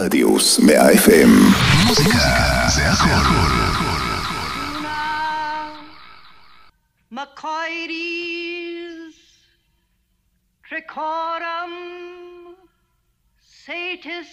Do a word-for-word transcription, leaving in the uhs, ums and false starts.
רדיוס מאה אף אם. מוזיקה זה הכל. Macoides, Tricorum, Satis